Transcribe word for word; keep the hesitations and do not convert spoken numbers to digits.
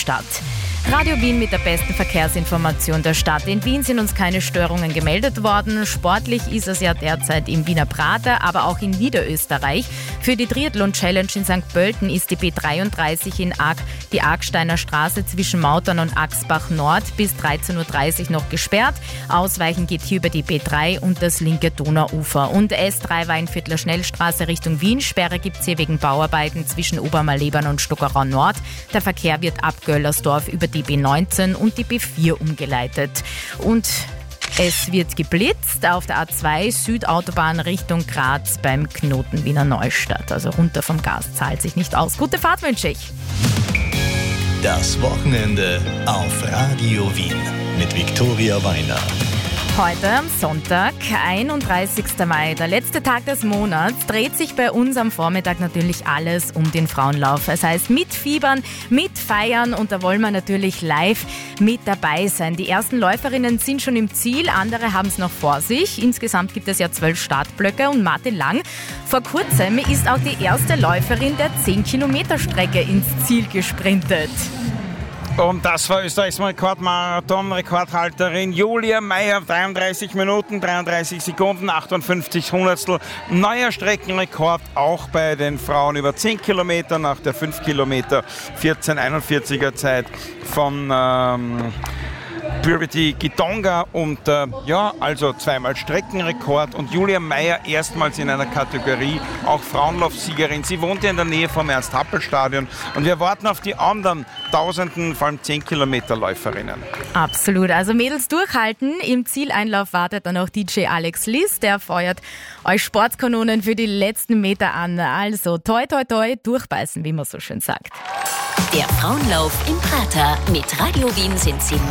Stadt. Radio Wien mit der besten Verkehrsinformation der Stadt. In Wien sind uns keine Störungen gemeldet worden. Sportlich ist es ja derzeit im Wiener Prater, aber auch in Niederösterreich. Für die Triathlon-Challenge in Sankt Pölten ist die B dreiunddreißig in Arg, die Argsteiner Straße zwischen Mautern und Axbach Nord bis dreizehn Uhr dreißig noch gesperrt. Ausweichen geht hier über die B drei und das linke Donauufer. Und S drei Weinviertler Schnellstraße Richtung Wien. Sperre gibt es hier wegen Bauarbeiten zwischen Obermalebern und Stockerau Nord. Der Verkehr wird ab Göllersdorf über die B neunzehn und die B vier umgeleitet. Und es wird geblitzt auf der A zwei Südautobahn Richtung Graz beim Knoten Wiener Neustadt. Also runter vom Gas zahlt sich nicht aus. Gute Fahrt wünsche ich. Das Wochenende auf Radio Wien mit Viktoria Weiner. Heute am Sonntag, einunddreißigster Mai, der letzte Tag des Monats, dreht sich bei uns am Vormittag natürlich alles um den Frauenlauf. Das heißt, mitfiebern, mitfeiern und da wollen wir natürlich live mit dabei sein. Die ersten Läuferinnen sind schon im Ziel, andere haben es noch vor sich. Insgesamt gibt es ja zwölf Startblöcke und Martin Lang, vor kurzem ist auch die erste Läuferin der zehn Kilometer Strecke ins Ziel gesprintet. Und das war Österreichs Rekordmarathon-Rekordhalterin Julia Meyer, dreiunddreißig Minuten, dreiunddreißig Sekunden, achtundfünfzig Hundertstel. Neuer Streckenrekord auch bei den Frauen über zehn Kilometer nach der fünf Kilometer vierzehn einundvierziger Zeit von ähm, Purity Gitonga und äh, ja, also zweimal Streckenrekord und Julia Meyer erstmals in einer Kategorie, auch Frauenlaufsiegerin. Sie wohnt ja in der Nähe vom Ernst-Happel-Stadion und wir warten auf die anderen Tausenden, vor allem zehn Kilometer Läuferinnen. Absolut, also Mädels durchhalten. Im Zieleinlauf wartet dann auch D J Alex Liss, der feuert euch Sportskanonen für die letzten Meter an. Also toi toi toi, durchbeißen, wie man so schön sagt. Der Frauenlauf im Prater. Mit Radio Wien sind sie